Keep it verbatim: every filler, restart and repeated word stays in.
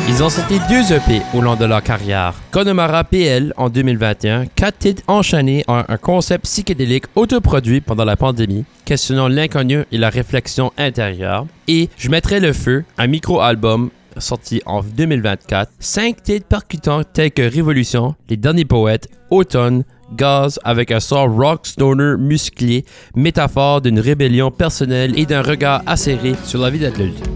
Ils ont sorti deux E P au long de leur carrière. Connemara P L en deux mille vingt et un, quatre titres enchaînés en un concept psychédélique autoproduit pendant la pandémie, questionnant l'inconnu et la réflexion intérieure. Et Je mettrai le feu, un micro-album sorti en deux mille vingt-quatre. Cinq titres percutants tels que Révolution, Les Derniers Poètes, Automne, Gaz avec un sort rock stoner musclé, métaphore d'une rébellion personnelle et d'un regard acéré sur la vie d'adulte.